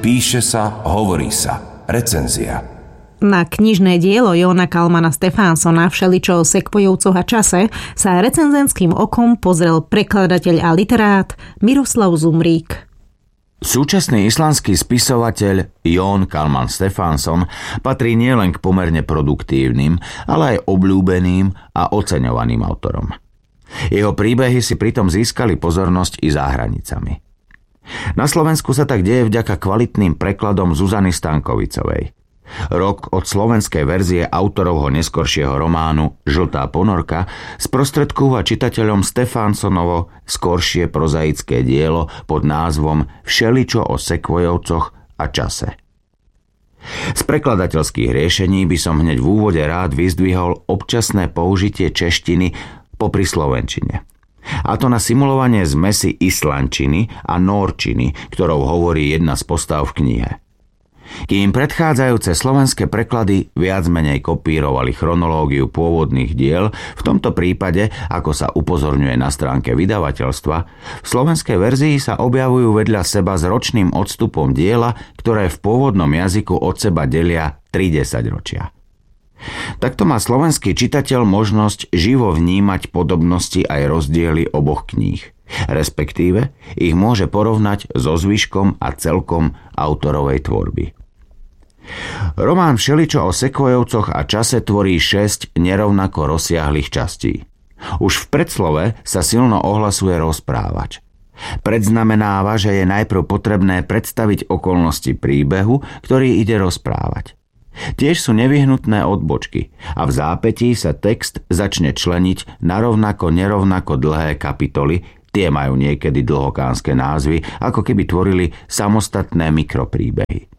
Píše sa, hovorí sa. Recenzia. Na knižné dielo Jóna Kalmana Stefánsona Všeličo o Sekvojovcoch a čase sa recenzentským okom pozrel prekladateľ a literát Miroslav Zumrík. Súčasný islandský spisovateľ Jón Kalman Stefánsson patrí nielen k pomerne produktívnym, ale aj obľúbeným a oceňovaným autorom. Jeho príbehy si pritom získali pozornosť i za hranicami. Na Slovensku sa tak deje vďaka kvalitným prekladom Zuzany Stankovicovej. Rok od slovenskej verzie autorovho neskoršieho románu Žltá ponorka sprostredkúva čitateľom Stefánsonovo skoršie prozaické dielo pod názvom Všeličo o Sekvojovcoch a čase. Z prekladateľských riešení by som hneď v úvode rád vyzdvihol občasné použitie češtiny popri slovenčine. A to na simulovanie zmesi islandčiny a nórčiny, ktorou hovorí jedna z postav v knihe. Kým predchádzajúce slovenské preklady viac menej kopírovali chronológiu pôvodných diel, v tomto prípade, ako sa upozorňuje na stránke vydavateľstva, v slovenskej verzii sa objavujú vedľa seba s ročným odstupom diela, ktoré v pôvodnom jazyku od seba delia 3 desaťročia. Takto má slovenský čitateľ možnosť živo vnímať podobnosti aj rozdiely oboch kníh, respektíve ich môže porovnať so zvyškom a celkom autorovej tvorby. Román Všeličo o Sekvojovcoch a čase tvorí 6 nerovnako rozsiahlých častí. Už v predslove sa silno ohlasuje rozprávač. Predznamenáva, že je najprv potrebné predstaviť okolnosti príbehu, ktorý ide rozprávať. Tiež sú nevyhnutné odbočky a v zápätí sa text začne členiť na rovnako nerovnako dlhé kapitoly, tie majú niekedy dlhokánske názvy, ako keby tvorili samostatné mikropríbehy.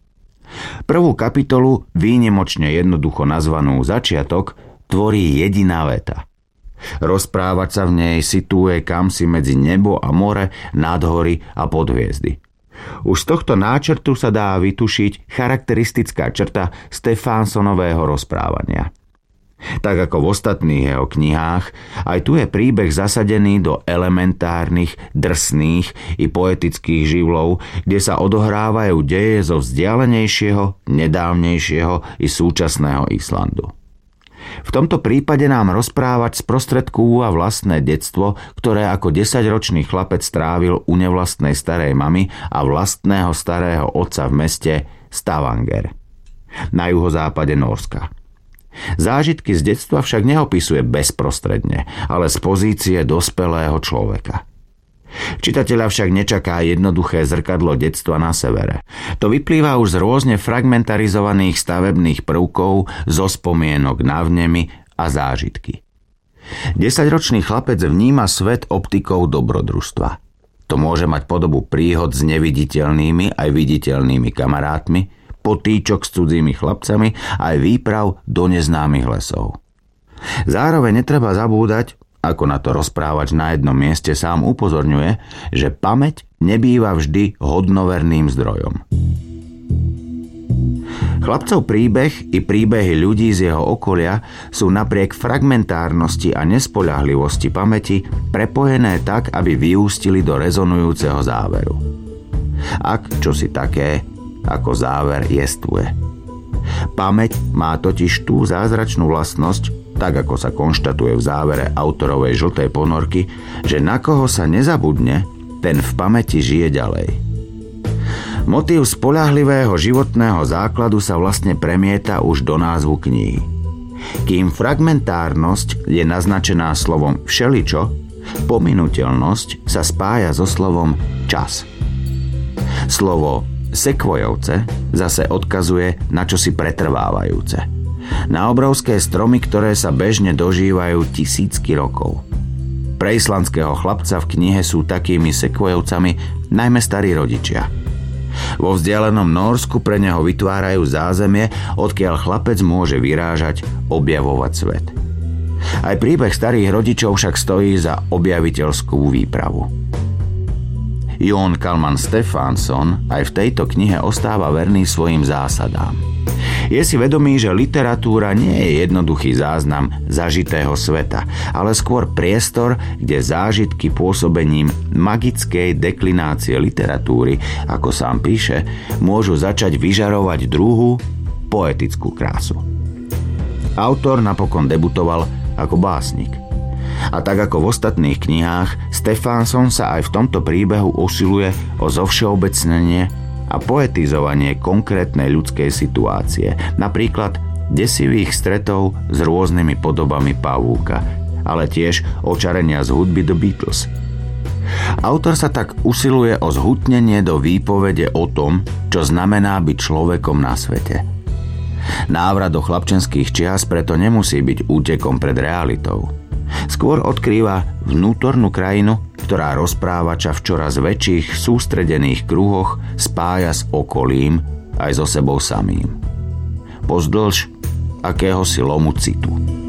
Prvú kapitolu, výnimočne jednoducho nazvanú Začiatok, tvorí jediná veta. Rozprávať sa v nej situuje kamsi medzi nebo a more, nadhory a podhviezdy. Už z tohto náčrtu sa dá vytušiť charakteristická črta Stefánsonového rozprávania. Tak ako v ostatných jeho knihách, aj tu je príbeh zasadený do elementárnych, drsných i poetických živlov, kde sa odohrávajú deje zo vzdialenejšieho, nedávnejšieho i súčasného Islandu. V tomto prípade nám rozprávať sprostredkúva vlastné detstvo, ktoré ako 10-ročný chlapec strávil u nevlastnej starej mamy a vlastného starého otca v meste Stavanger na juhozápade Nórska. Zážitky z detstva však neopisuje bezprostredne, ale z pozície dospelého človeka. Čitateľa však nečaká jednoduché zrkadlo detstva na severe. To vyplýva už z rôzne fragmentarizovaných stavebných prvkov, zo spomienok na vnemy a zážitky. 10-ročný chlapec vníma svet optikou dobrodružstva. To môže mať podobu príhod s neviditeľnými aj viditeľnými kamarátmi, potýčok s cudzými chlapcami aj výprav do neznámych lesov. Zároveň netreba zabúdať, ako na to rozprávač na jednom mieste sám upozorňuje, že pamäť nebýva vždy hodnoverným zdrojom. Chlapcov príbeh i príbehy ľudí z jeho okolia sú napriek fragmentárnosti a nespoľahlivosti pamäti prepojené tak, aby vyústili do rezonujúceho záveru. Ak čosi také ako záver jestvuje. Pamäť má totiž tú zázračnú vlastnosť, tak ako sa konštatuje v závere autorovej Žltej ponorky, že na koho sa nezabudne, ten v pamäti žije ďalej. Motív spoľahlivého životného základu sa vlastne premieta už do názvu knihy. Kým fragmentárnosť je naznačená slovom všeličo, pominuteľnosť sa spája so slovom čas. Slovo sekvojovce zase odkazuje na čosi pretrvávajúce. Na obrovské stromy, ktoré sa bežne dožívajú tisícky rokov. Pre islandského chlapca v knihe sú takými sekvojovcami najmä starí rodičia. Vo vzdialenom Nórsku pre neho vytvárajú zázemie, odkiaľ chlapec môže vyrážať, objavovať svet. Aj príbeh starých rodičov však stojí za objaviteľskú výpravu. Jón Kalman Stefánsson aj v tejto knihe ostáva verný svojim zásadám. Je si vedomý, že literatúra nie je jednoduchý záznam zažitého sveta, ale skôr priestor, kde zážitky pôsobením magickej deklinácie literatúry, ako sám píše, môžu začať vyžarovať druhú poetickú krásu. Autor napokon debutoval ako básnik. A tak ako v ostatných knihách, Stefansson sa aj v tomto príbehu usiluje o zovšeobecnenie a poetizovanie konkrétnej ľudskej situácie, napríklad desivých stretov s rôznymi podobami pavúka, ale tiež očarenia z hudby The Beatles. Autor sa tak usiluje o zhutnenie do výpovede o tom, čo znamená byť človekom na svete. Návrat do chlapčenských čias preto nemusí byť útekom pred realitou. Skôr odkrýva vnútornú krajinu, ktorá rozprávača v čoraz väčších sústredených kruhoch spája s okolím aj so sebou samým. Pozdĺž akéhosi lomu citu.